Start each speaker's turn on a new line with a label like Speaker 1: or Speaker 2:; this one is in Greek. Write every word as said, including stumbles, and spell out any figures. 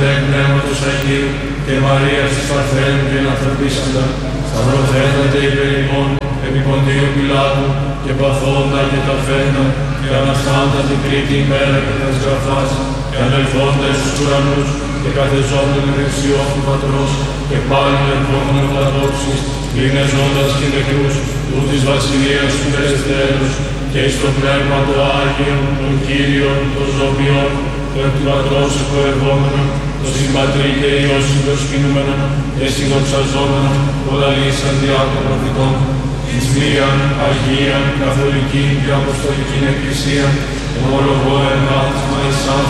Speaker 1: δε Πνεύματος Αγίου και Μαρίας της Παρθένου και Ανθρωπίσαντα, σταυρωθένατε υπέρ ημών, επί Ποντίου Πιλάτου, και παθόντα και ταφέντα, και αναστάντα την τρίτη ημέρα και τας γραφάς, και ανελθόντα εις τους ουρανούς, και καθεζόντων δεξιών του Πατρός, και πάλι ερχόμενο κατόψεις, γυμνεζόντας και νεκρούς, ου της βασιλείας του περαιστέρους, και εις το Πνεύμα το Άγιο, τον Κύριον, τον Ζωοποιόν, το εκ του Πατρός εκοερχόμενο, το συμπατρί και Υιός συντοσκηνούμενο, και συντοξαζόμενο, όλα λύσαν διά των προφητών, εις μίαν, Αγίαν, Καθολική και Αποστολική Εκκλησία, ομολογώ εν βάθμα εις